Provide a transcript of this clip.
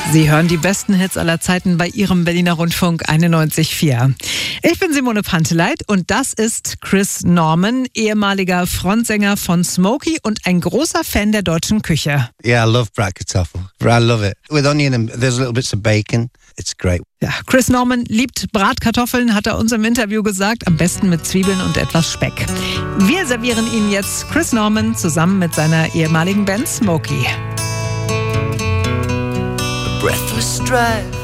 Sie hören die besten Hits aller Zeiten bei Ihrem Berliner Rundfunk 91.4. Ich bin Simone Panteleit und das ist Chris Norman, ehemaliger Frontsänger von Smokey und ein großer Fan der deutschen Küche. Yeah, I love Bratkartoffel. I love it. With onion and there's little bits of bacon. It's great. Ja, Chris Norman liebt Bratkartoffeln, hat er uns im Interview gesagt, am besten mit Zwiebeln und etwas Speck. Wir servieren Ihnen jetzt Chris Norman zusammen mit seiner ehemaligen Band Smokey. Breathless strife